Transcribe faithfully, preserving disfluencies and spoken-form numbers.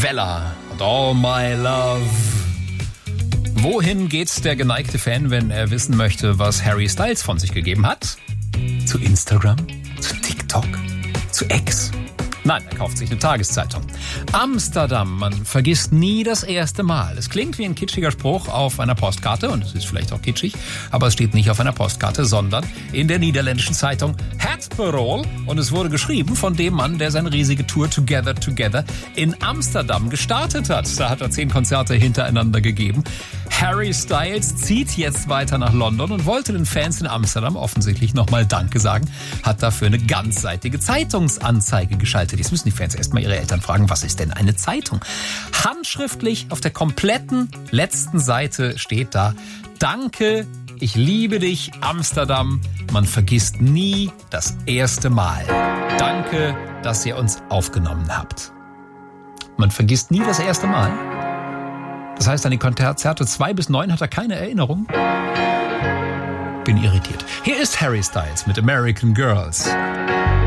Vella und All My Love. Wohin geht der geneigte Fan, wenn er wissen möchte, was Harry Styles von sich gegeben hat? Zu Instagram? Zu TikTok? Zu X? Nein, er kauft sich eine Tageszeitung. Amsterdam, man vergisst nie das erste Mal. Es klingt wie ein kitschiger Spruch auf einer Postkarte und es ist vielleicht auch kitschig, aber es steht nicht auf einer Postkarte, sondern in der niederländischen Zeitung Het Parool und es wurde geschrieben von dem Mann, der seine riesige Tour Together Together in Amsterdam gestartet hat. Da hat er zehn Konzerte hintereinander gegeben. Harry Styles zieht jetzt weiter nach London und wollte den Fans in Amsterdam offensichtlich nochmal Danke sagen, hat dafür eine ganzseitige Zeitungsanzeige geschaltet. Jetzt müssen die Fans erstmal ihre Eltern fragen, was ist denn eine Zeitung? Handschriftlich auf der kompletten letzten Seite steht da: Danke, ich liebe dich, Amsterdam. Man vergisst nie das erste Mal. Danke, dass ihr uns aufgenommen habt. Man vergisst nie das erste Mal. Das heißt, an die Konzerte zwei bis neun hat er keine Erinnerung. Bin irritiert. Hier ist Harry Styles mit American Girls.